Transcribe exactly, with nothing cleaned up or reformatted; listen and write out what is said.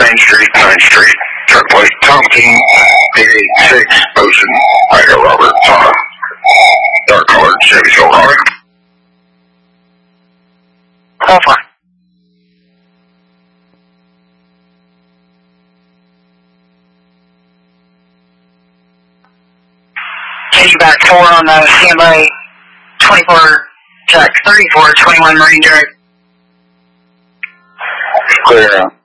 Main Street, ninth Street, truck plate Tom King, eight eight six, Ocean, Idaho Robert, uh, dark colored Chevy Silverado. Over. Katie back four on the standby, twenty-four, Jack thirty-four, twenty-one Marine Drive. Clear.